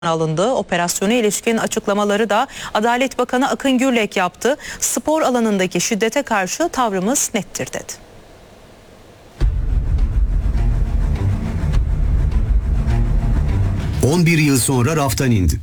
alındı. Operasyona ilişkin açıklamaları da Adalet Bakanı Akın Gürlek yaptı. Spor alanındaki şiddete karşı tavrımız nettir dedi. ...11 yıl sonra raftan indi.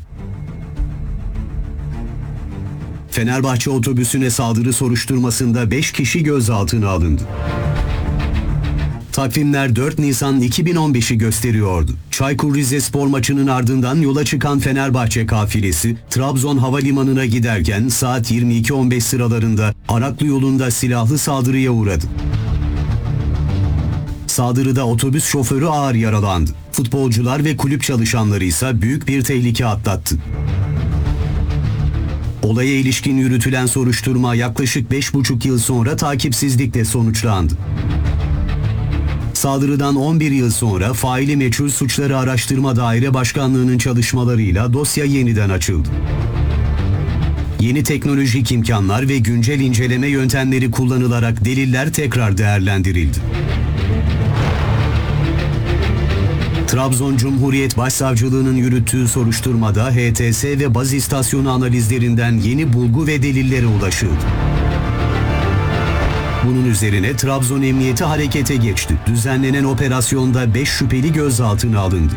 Fenerbahçe otobüsüne saldırı soruşturmasında 5 kişi gözaltına alındı. Takvimler 4 Nisan 2015'i gösteriyordu. Çaykur Rizespor maçının ardından yola çıkan Fenerbahçe kafilesi Trabzon Havalimanı'na giderken saat 22.15 sıralarında Araklı yolunda silahlı saldırıya uğradı. Saldırıda otobüs şoförü ağır yaralandı. Futbolcular ve kulüp çalışanları ise büyük bir tehlike atlattı. Olaya ilişkin yürütülen soruşturma yaklaşık 5,5 yıl sonra takipsizlikle sonuçlandı. Saldırıdan 11 yıl sonra faili meçhul suçları araştırma daire başkanlığının çalışmalarıyla dosya yeniden açıldı. Yeni teknolojik imkanlar ve güncel inceleme yöntemleri kullanılarak deliller tekrar değerlendirildi. Trabzon Cumhuriyet Başsavcılığı'nın yürüttüğü soruşturmada HTS ve baz istasyonu analizlerinden yeni bulgu ve delillere ulaşıldı. Bunun üzerine Trabzon Emniyeti harekete geçti. Düzenlenen operasyonda 5 şüpheli gözaltına alındı.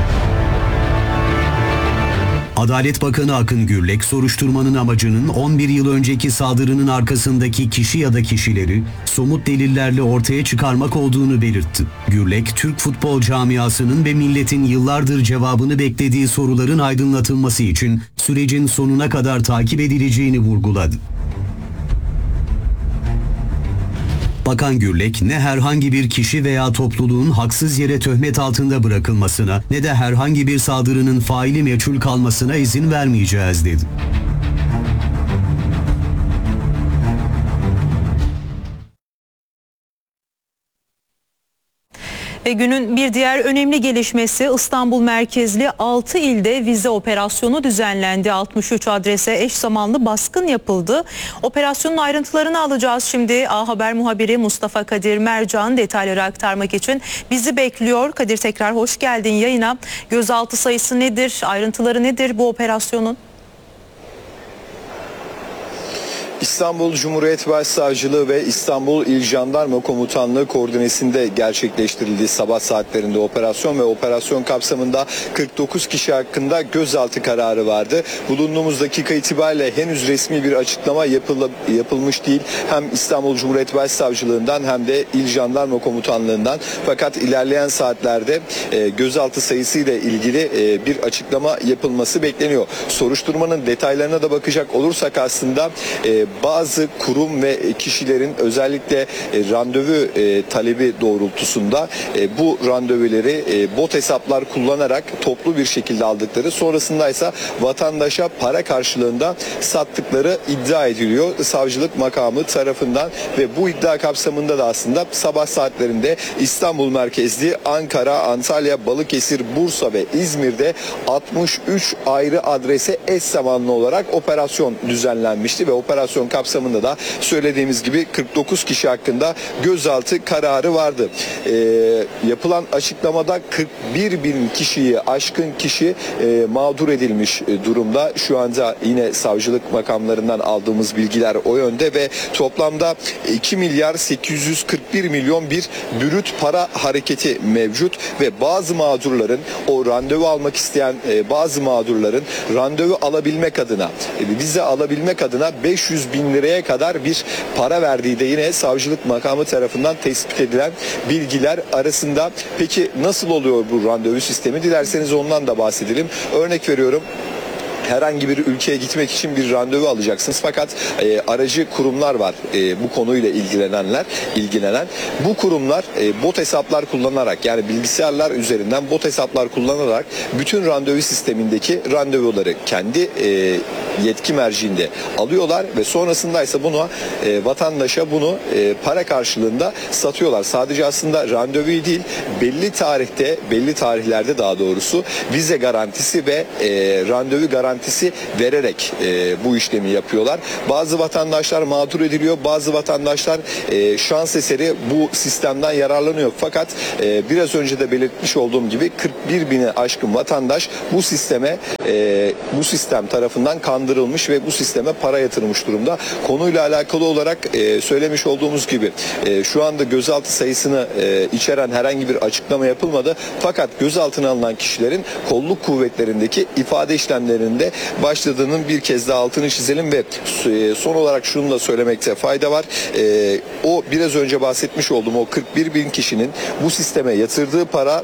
Adalet Bakanı Akın Gürlek, soruşturmanın amacının 11 yıl önceki saldırının arkasındaki kişi ya da kişileri somut delillerle ortaya çıkarmak olduğunu belirtti. Gürlek, Türk futbol camiasının ve milletin yıllardır cevabını beklediği soruların aydınlatılması için sürecin sonuna kadar takip edileceğini vurguladı. Bakan Gürlek, ne herhangi bir kişi veya topluluğun haksız yere töhmet altında bırakılmasına ne de herhangi bir saldırının faili meçhul kalmasına izin vermeyeceğiz dedi. Ve günün bir diğer önemli gelişmesi İstanbul merkezli 6 ilde vize operasyonu düzenlendi. 63 adrese eş zamanlı baskın yapıldı. Operasyonun ayrıntılarını alacağız şimdi. A Haber muhabiri Mustafa Kadir Mercan detayları aktarmak için bizi bekliyor. Kadir, tekrar hoş geldin yayına. Gözaltı sayısı nedir? Ayrıntıları nedir bu operasyonun? İstanbul Cumhuriyet Başsavcılığı ve İstanbul İl Jandarma Komutanlığı koordinesinde gerçekleştirildiği sabah saatlerinde operasyon ve operasyon kapsamında 49 kişi hakkında gözaltı kararı vardı. Bulunduğumuz dakika itibariyle henüz resmi bir açıklama yapılmış değil. Hem İstanbul Cumhuriyet Başsavcılığından hem de İl Jandarma Komutanlığından. Fakat ilerleyen saatlerde gözaltı sayısıyla ilgili bir açıklama yapılması bekleniyor. Soruşturmanın detaylarına da bakacak olursak aslında bazı kurum ve kişilerin özellikle randevu talebi doğrultusunda bu randevuları bot hesaplar kullanarak toplu bir şekilde aldıkları, sonrasında ise vatandaşa para karşılığında sattıkları iddia ediliyor savcılık makamı tarafından ve bu iddia kapsamında da aslında sabah saatlerinde İstanbul merkezli Ankara, Antalya, Balıkesir, Bursa ve İzmir'de 63 ayrı adrese eş zamanlı olarak operasyon düzenlenmişti ve operasyon kapsamında da söylediğimiz gibi 49 kişi hakkında gözaltı kararı vardı. Yapılan açıklamada 41 bin kişiyi aşkın kişi mağdur edilmiş durumda. Şu anda yine savcılık makamlarından aldığımız bilgiler o yönde ve toplamda 2 milyar 841 milyon bir brüt para hareketi mevcut ve bazı mağdurların, o randevu almak isteyen bazı mağdurların randevu alabilmek adına, vize alabilmek adına 500 bin liraya kadar bir para verdiği de yine savcılık makamı tarafından tespit edilen bilgiler arasında. Peki nasıl oluyor bu randevu sistemi? Dilerseniz ondan da bahsedelim. Örnek veriyorum. Herhangi bir ülkeye gitmek için bir randevu alacaksınız. Fakat aracı kurumlar var bu konuyla ilgilenen. Bu kurumlar bot hesaplar kullanarak, yani bilgisayarlar üzerinden bot hesaplar kullanarak bütün randevu sistemindeki randevuları kendi yetki merciinde alıyorlar ve sonrasında ise bunu vatandaşa bunu para karşılığında satıyorlar. Sadece aslında randevuyu değil, belli tarihlerde daha doğrusu vize garantisi ve randevu garantisi garantisi vererek bu işlemi yapıyorlar. Bazı vatandaşlar mağdur ediliyor, bazı vatandaşlar şans eseri bu sistemden yararlanıyor. Fakat biraz önce de belirtmiş olduğum gibi 41 bini aşkın vatandaş bu sistem tarafından kandırılmış ve bu sisteme para yatırmış durumda. Konuyla alakalı olarak söylemiş olduğumuz gibi şu anda gözaltı sayısını içeren herhangi bir açıklama yapılmadı. Fakat gözaltına alınan kişilerin kolluk kuvvetlerindeki ifade işlemlerinde başladığının bir kez daha altını çizelim ve son olarak şunu da söylemekte fayda var. O biraz önce bahsetmiş olduğum o 41 bin kişinin bu sisteme yatırdığı para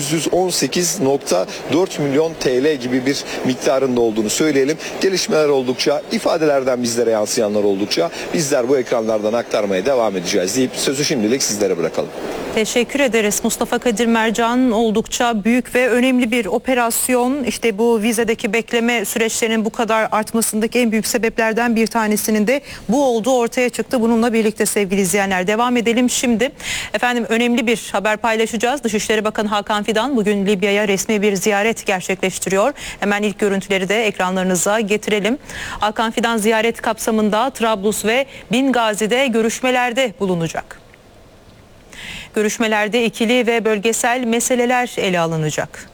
918,4 milyon TL gibi bir miktarında olduğunu söyleyelim. Gelişmeler oldukça, ifadelerden bizlere yansıyanlar oldukça bizler bu ekranlardan aktarmaya devam edeceğiz deyip sözü şimdilik sizlere bırakalım. Teşekkür ederiz Mustafa Kadir Mercan. Oldukça büyük ve önemli bir operasyon. İşte bu vizedeki bekleme süreçlerinin bu kadar artmasındaki en büyük sebeplerden bir tanesinin de bu olduğu ortaya çıktı. Bununla birlikte sevgili izleyenler devam edelim şimdi. Efendim önemli bir haber paylaşacağız. Dışişleri Bakanı Hakan Fidan bugün Libya'ya resmi bir ziyaret gerçekleştiriyor. Hemen ilk görüntüleri de ekranlarınıza getirelim. Hakan Fidan ziyaret kapsamında Trablus ve Bingazi'de görüşmelerde bulunacak. Görüşmelerde ikili ve bölgesel meseleler ele alınacak.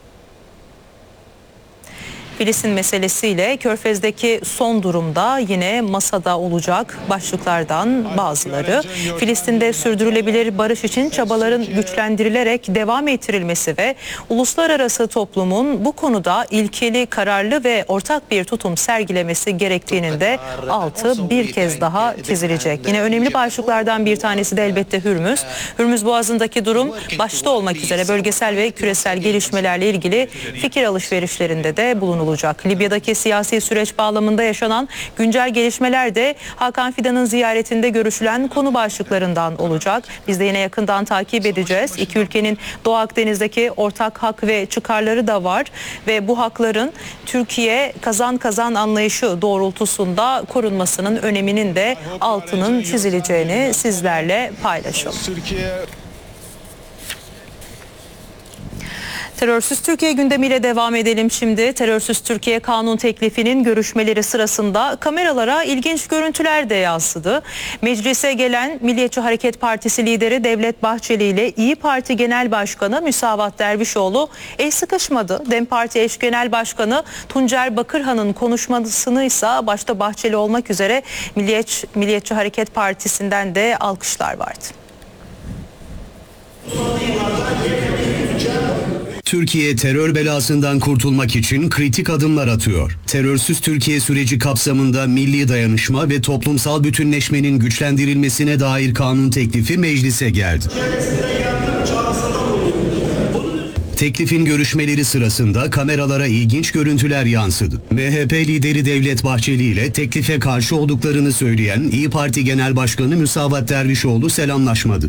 Filistin meselesiyle Körfez'deki son durumda yine masada olacak başlıklardan bazıları. Filistin'de sürdürülebilir barış için çabaların güçlendirilerek devam ettirilmesi ve uluslararası toplumun bu konuda ilkeli, kararlı ve ortak bir tutum sergilemesi gerektiğinin de altı bir kez daha çizilecek. Yine önemli başlıklardan bir tanesi de elbette Hürmüz. Hürmüz Boğazı'ndaki durum başta olmak üzere bölgesel ve küresel gelişmelerle ilgili fikir alışverişlerinde de bulunulacak. Libya'daki siyasi süreç bağlamında yaşanan güncel gelişmeler de Hakan Fidan'ın ziyaretinde görüşülen konu başlıklarından olacak. Biz de yine yakından takip edeceğiz. İki ülkenin Doğu Akdeniz'deki ortak hak ve çıkarları da var ve bu hakların Türkiye kazan kazan anlayışı doğrultusunda korunmasının öneminin de altının çizileceğini sizlerle paylaşalım. Terörsüz Türkiye gündemiyle devam edelim şimdi. Terörsüz Türkiye kanun teklifinin görüşmeleri sırasında kameralara ilginç görüntüler de yansıdı. Meclise gelen Milliyetçi Hareket Partisi lideri Devlet Bahçeli ile İYİ Parti Genel Başkanı Müsavat Dervişoğlu el sıkışmadı. DEM Parti eş genel başkanı Tuncer Bakırhan'ın konuşmasını ise başta Bahçeli olmak üzere Milliyetçi Hareket Partisi'nden de alkışlar vardı. Türkiye terör belasından kurtulmak için kritik adımlar atıyor. Terörsüz Türkiye süreci kapsamında milli dayanışma ve toplumsal bütünleşmenin güçlendirilmesine dair kanun teklifi meclise geldi. Teklifin görüşmeleri sırasında kameralara ilginç görüntüler yansıdı. MHP lideri Devlet Bahçeli ile teklife karşı olduklarını söyleyen İYİ Parti Genel Başkanı Müsavat Dervişoğlu selamlaşmadı.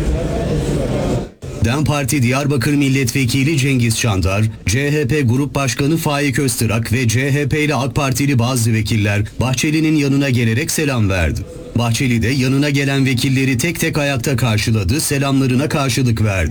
DEM Parti Diyarbakır Milletvekili Cengiz Çandar, CHP Grup Başkanı Faik Öztürk ve CHP ile AK Partili bazı vekiller Bahçeli'nin yanına gelerek selam verdi. Bahçeli de yanına gelen vekilleri tek tek ayakta karşıladı, selamlarına karşılık verdi.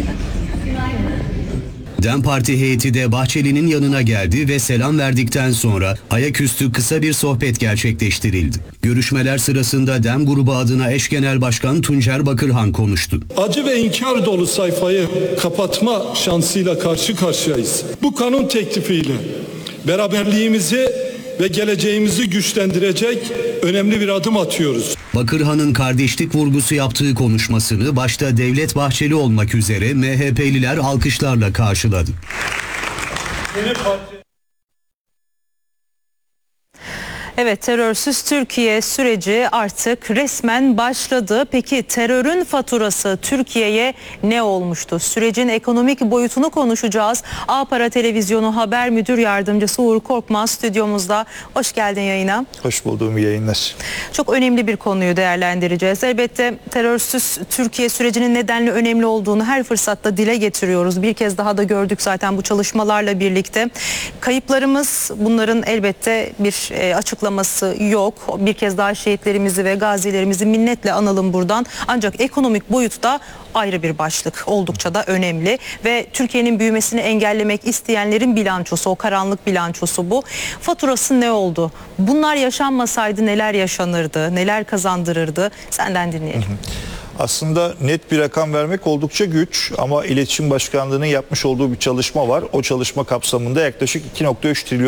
DEM Parti heyeti de Bahçeli'nin yanına geldi ve selam verdikten sonra ayaküstü kısa bir sohbet gerçekleştirildi. Görüşmeler sırasında DEM grubu adına eş genel başkan Tuncer Bakırhan konuştu. Acı ve inkar dolu sayfayı kapatma şansıyla karşı karşıyayız. Bu kanun teklifiyle beraberliğimizi ve geleceğimizi güçlendirecek önemli bir adım atıyoruz. Bakırhan'ın kardeşlik vurgusu yaptığı konuşmasını başta Devlet Bahçeli olmak üzere MHP'liler alkışlarla karşıladı. Evet, terörsüz Türkiye süreci artık resmen başladı. Peki terörün faturası Türkiye'ye ne olmuştu? Sürecin ekonomik boyutunu konuşacağız. A-Para Televizyonu Haber Müdür Yardımcısı Uğur Korkmaz stüdyomuzda. Hoş geldin yayına. Hoş bulduğum yayınlar. Çok önemli bir konuyu değerlendireceğiz. Elbette terörsüz Türkiye sürecinin nedenle önemli olduğunu her fırsatta dile getiriyoruz. Bir kez daha da gördük zaten bu çalışmalarla birlikte. Kayıplarımız, bunların elbette bir açıklaması açıklaması yok. Bir kez daha şehitlerimizi ve gazilerimizi minnetle analım buradan. Ancak ekonomik boyut da ayrı bir başlık. Oldukça da önemli ve Türkiye'nin büyümesini engellemek isteyenlerin bilançosu, o karanlık bilançosu bu. Faturası ne oldu? Bunlar yaşanmasaydı neler yaşanırdı? Neler kazandırırdı? Senden dinleyelim. Aslında net bir rakam vermek oldukça güç ama İletişim Başkanlığı'nın yapmış olduğu bir çalışma var. O çalışma kapsamında yaklaşık 2,3 trilyon